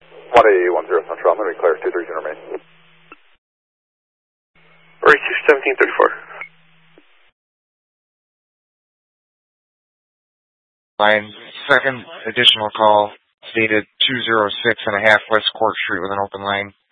1A10 Central, I'm going to declare 230 remain. Right, 1734. Line, second additional call, stated 206.5 West Court Street with an open line.